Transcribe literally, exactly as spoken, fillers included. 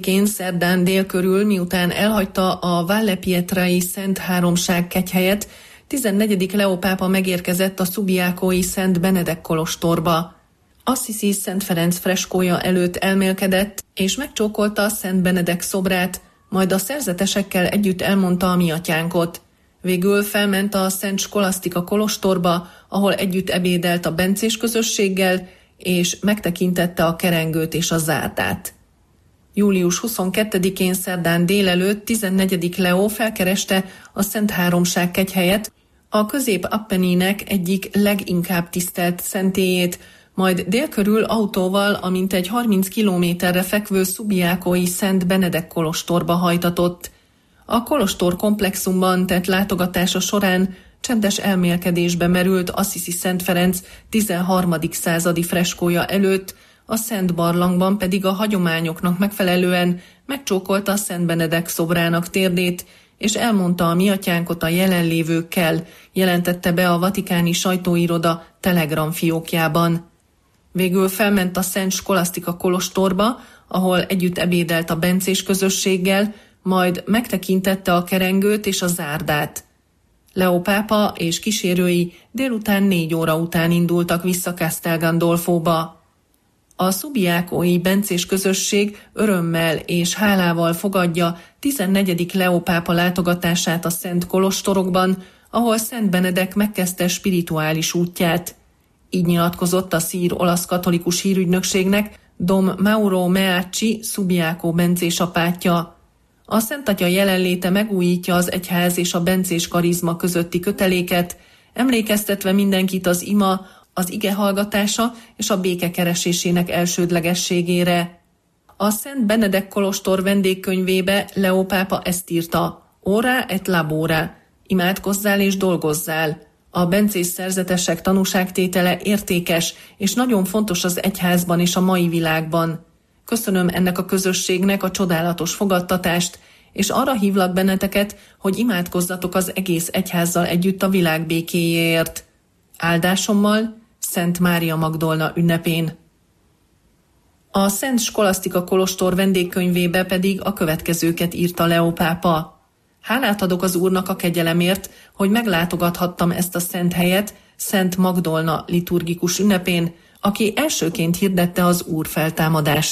huszonkettedikén szerdán dél körül, miután elhagyta a Valle Pietrai Szent Háromság kegyhelyet, tizennegyedik Leó pápa megérkezett a Subiacói Szent Benedek kolostorba. Assisi Szent Ferenc freskója előtt elmélkedett, és megcsókolta a Szent Benedek szobrát, majd a szerzetesekkel együtt elmondta a mi atyánkot. Végül felment a Szent Skolasztika kolostorba, ahol együtt ebédelt a bencés közösséggel, és megtekintette a kerengőt és a zárdát. július huszonkettedikén szerdán délelőtt tizennegyedik Leó felkereste a Szent Háromság kegyhelyet, a Közép-Appenninek egyik leginkább tisztelt szentélyét, majd délkörül autóval a mintegy harminc kilométerre fekvő Subiacói Szent Benedek kolostorba hajtatott. A kolostor komplexumban tett látogatása során csendes elmélkedésbe merült Assisi Szent Ferenc tizenharmadik századi freskója előtt, a Szent Barlangban pedig a hagyományoknak megfelelően megcsókolta a Szent Benedek szobrának térdét, és elmondta a mi atyánkot a jelenlévőkkel, jelentette be a vatikáni sajtóiroda Telegram fiókjában. Végül felment a Szent Skolasztika kolostorba, ahol együtt ebédelt a bencés közösséggel, majd megtekintette a kerengőt és a zárdát. Leó pápa és kísérői délután négy óra után indultak vissza Castel Gandolfóba. A Subiacói bencés közösség örömmel és hálával fogadja tizennegyedik Leó pápa látogatását a szent kolostorokban, ahol Szent Benedek megkezdte spirituális útját. Így nyilatkozott a szír-olasz katolikus hírügynökségnek Dom Mauro Meacci Subiacó bencés apátja. A Szent Atya jelenléte megújítja az egyház és a bencés karizma közötti köteléket, emlékeztetve mindenkit az ima, az ige hallgatása és a béke keresésének elsődlegességére. A Szent Benedek kolostor vendégkönyvébe Leó pápa ezt írta: Ora et labora, imádkozzál és dolgozzál. A bencés szerzetesek tanúságtétele értékes és nagyon fontos az egyházban és a mai világban. Köszönöm ennek a közösségnek a csodálatos fogadtatást, és arra hívlak benneteket, hogy imádkozzatok az egész egyházzal együtt a világ békéjéért. Áldásommal Szent Mária Magdolna ünnepén. A Szent Skolasztika kolostor vendégkönyvébe pedig a következőket írta Leó pápa. Hálát adok az Úrnak a kegyelemért, hogy meglátogathattam ezt a szent helyet Szent Magdolna liturgikus ünnepén, aki elsőként hirdette az Úr feltámadását.